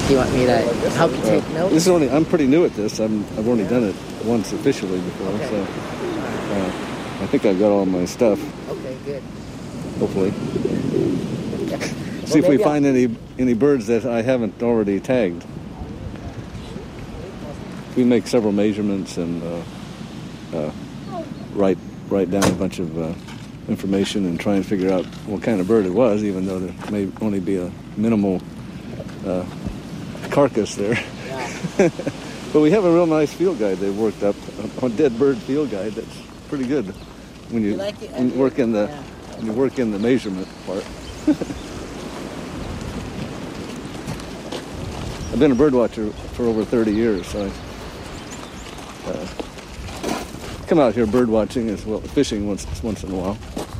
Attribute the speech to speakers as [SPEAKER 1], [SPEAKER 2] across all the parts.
[SPEAKER 1] Do you want me to help you take notes?
[SPEAKER 2] I'm pretty new at this. I've only done it once officially before,
[SPEAKER 1] okay.
[SPEAKER 2] So I think I've got all my stuff.
[SPEAKER 1] Okay, good.
[SPEAKER 2] Hopefully. See if we find any birds that I haven't already tagged. We make several measurements and write down a bunch of information and try and figure out what kind of bird it was, even though there may only be a minimal carcass there.
[SPEAKER 1] Yeah.
[SPEAKER 2] But we have a real nice field guide they've worked up, a dead bird field guide that's pretty good when you work in the measurement part. I've been a bird watcher for over 30 years, so I come out here bird watching as well, fishing once in a while.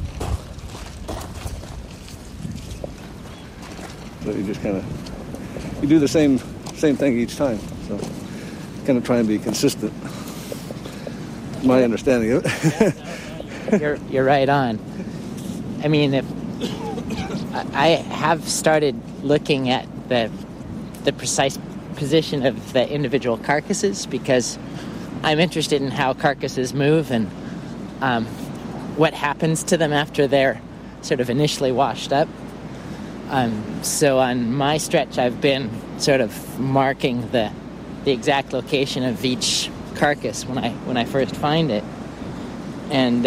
[SPEAKER 2] So you just you do the same thing each time. So kind of try and be consistent. My understanding of
[SPEAKER 1] it. You're right on. I mean, if I have started looking at the precise position of the individual carcasses because I'm interested in how carcasses move and what happens to them after they're sort of initially washed up. So on my stretch, I've been sort of marking the exact location of each carcass when I first find it, and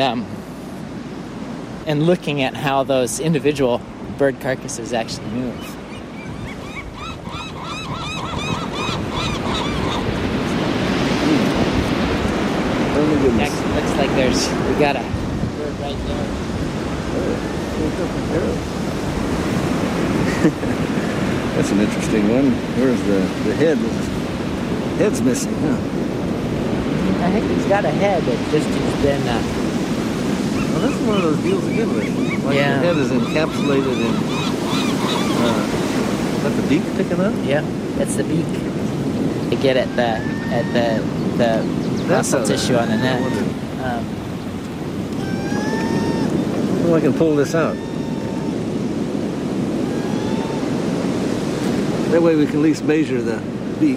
[SPEAKER 1] looking at how those individual bird carcasses actually move. Actually, looks like we got a bird right there.
[SPEAKER 2] That's an interesting one. Where's the head? The head's missing, huh?
[SPEAKER 1] I think he's got a head that just has been...
[SPEAKER 2] Well, this is one of those deals again with. Like
[SPEAKER 1] yeah.
[SPEAKER 2] The head is encapsulated in... is that the beak picking up?
[SPEAKER 1] Yeah, that's the beak. To get at the muscle tissue on the neck.
[SPEAKER 2] Well, I can pull this out. That way we can at least measure the beak.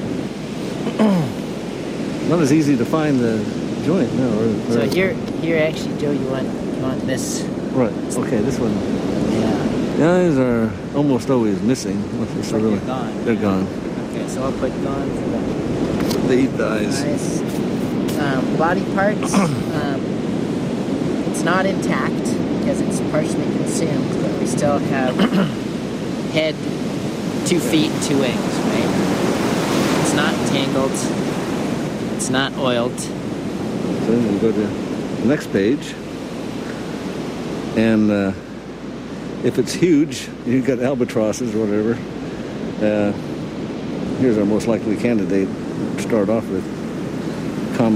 [SPEAKER 2] Not as easy to find the joint, no.
[SPEAKER 1] So here, actually, Joe, you want this?
[SPEAKER 2] Right. Okay, this one.
[SPEAKER 1] Yeah.
[SPEAKER 2] The eyes are almost always missing.
[SPEAKER 1] They're gone.
[SPEAKER 2] They're gone.
[SPEAKER 1] Okay, so I'll put gone for the.
[SPEAKER 2] They eat the eyes.
[SPEAKER 1] Body parts. It's not intact because it's partially consumed, but we still have head, 2 feet, 2 wings, right? It's not tangled. It's not oiled.
[SPEAKER 2] So then we go to the next page. And if it's huge, you've got albatrosses or whatever. Here's our most likely candidate to start off with.